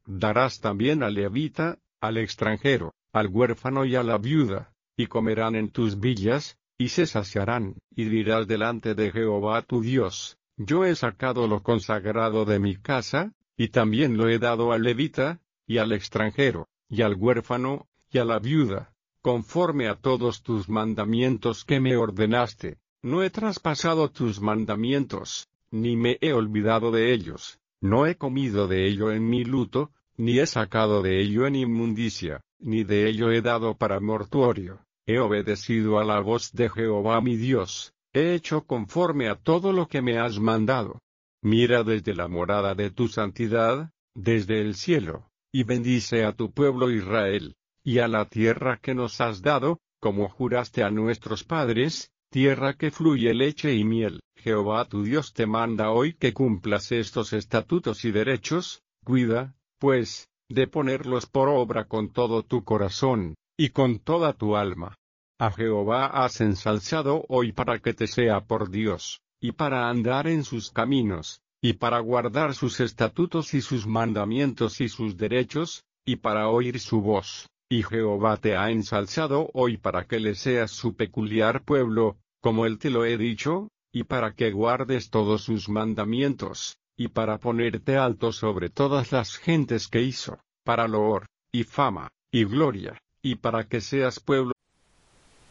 Darás también al levita, al extranjero, al huérfano y a la viuda, y comerán en tus villas, y se saciarán, y dirás delante de Jehová tu Dios: Yo he sacado lo consagrado de mi casa, y también lo he dado al levita, y al extranjero, y al huérfano, y a la viuda, conforme a todos tus mandamientos que me ordenaste. No he traspasado tus mandamientos, ni me he olvidado de ellos. No he comido de ello en mi luto, ni he sacado de ello en inmundicia, ni de ello he dado para mortuorio. He obedecido a la voz de Jehová mi Dios, he hecho conforme a todo lo que me has mandado. Mira desde la morada de tu santidad, desde el cielo, y bendice a tu pueblo Israel, y a la tierra que nos has dado, como juraste a nuestros padres, tierra que fluye leche y miel. Jehová tu Dios te manda hoy que cumplas estos estatutos y derechos. Cuida, pues, de ponerlos por obra con todo tu corazón, y con toda tu alma. A Jehová has ensalzado hoy para que te sea por Dios, y para andar en sus caminos, y para guardar sus estatutos y sus mandamientos y sus derechos, y para oír su voz. Y Jehová te ha ensalzado hoy para que le seas su peculiar pueblo, como él te lo he dicho, y para que guardes todos sus mandamientos, y para ponerte alto sobre todas las gentes que hizo, para loor, y fama, y gloria, y para que seas pueblo